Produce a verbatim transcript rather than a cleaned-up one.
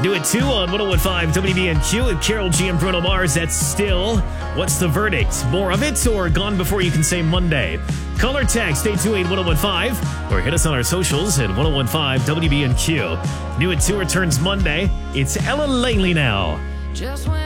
New at two on one oh one five W B N Q with Carol G and Bruno Mars. That's Still. What's the verdict? More of it or Gone Before You Can Say Monday? Call or text eight two eight, one oh one five or hit us on our socials at one oh one five W B N Q. New at two returns Monday. It's Ella Langley now. Just when